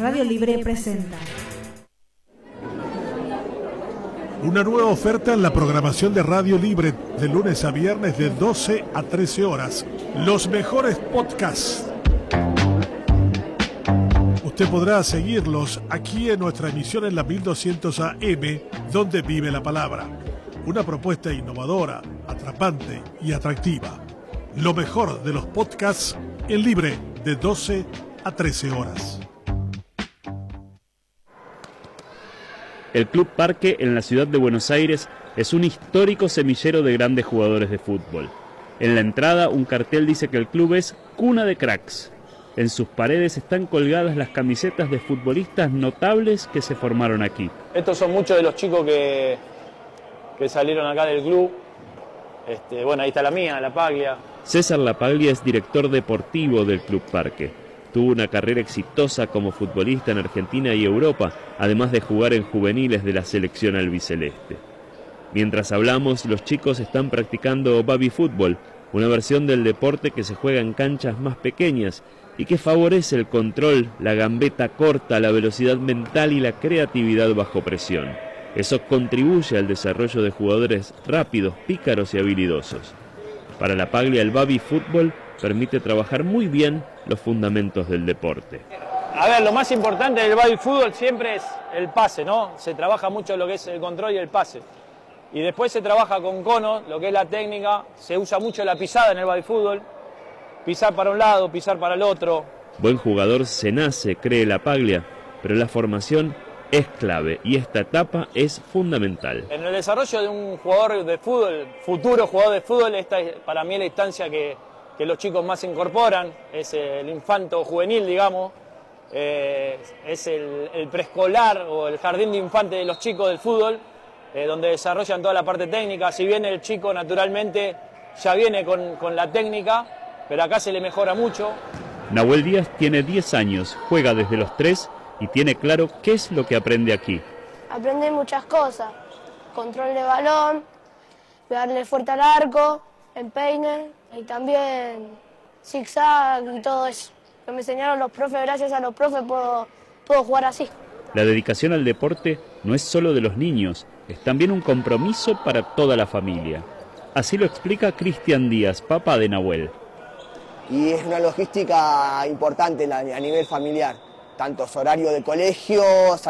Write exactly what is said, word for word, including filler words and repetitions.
Radio Libre presenta una nueva oferta en la programación de Radio Libre de lunes a viernes de doce a trece horas. Los mejores podcasts. Usted podrá seguirlos aquí en nuestra emisión en la mil doscientos A M, donde vive la palabra. Una propuesta innovadora, atrapante y atractiva. Lo mejor de los podcasts en Libre de doce a trece horas. El Club Parque en la ciudad de Buenos Aires es un histórico semillero de grandes jugadores de fútbol. En la entrada un cartel dice que el club es cuna de cracks. En sus paredes están colgadas las camisetas de futbolistas notables que se formaron aquí. Estos son muchos de los chicos que, que salieron acá del club. Este, bueno, ahí está la mía, La Paglia. César La Paglia es director deportivo del Club Parque. Tuvo una carrera exitosa como futbolista en Argentina y Europa, además de jugar en juveniles de la selección albiceleste. Mientras hablamos, los chicos están practicando baby fútbol, una versión del deporte que se juega en canchas más pequeñas y que favorece el control, la gambeta corta, la velocidad mental y la creatividad bajo presión. Eso contribuye al desarrollo de jugadores rápidos, pícaros y habilidosos. Para La Paglia, el baby fútbol permite trabajar muy bien los fundamentos del deporte. A ver, lo más importante del baby fútbol siempre es el pase, ¿no? Se trabaja mucho lo que es el control y el pase. Y después se trabaja con conos, lo que es la técnica, se usa mucho la pisada en el baby fútbol. Pisar para un lado, pisar para el otro. Buen jugador se nace, cree La Paglia, pero la formación es clave y esta etapa es fundamental. En el desarrollo de un jugador de fútbol, futuro jugador de fútbol, esta es para mí la instancia que, que los chicos más se incorporan, es el infanto juvenil, digamos, eh, es el, el preescolar o el jardín de infantes de los chicos del fútbol, eh, donde desarrollan toda la parte técnica. Si bien el chico naturalmente ya viene con, con la técnica, pero acá se le mejora mucho. Nahuel Díaz tiene diez años, juega desde los tres y tiene claro qué es lo que aprende aquí. Aprende muchas cosas, control de balón, darle fuerte al arco, empeine y también zigzag y todo eso. Que me enseñaron los profes, gracias a los profes puedo, puedo jugar así. La dedicación al deporte no es solo de los niños, es también un compromiso para toda la familia. Así lo explica Cristian Díaz, papá de Nahuel. Y es una logística importante a nivel familiar, tantos horarios de colegio,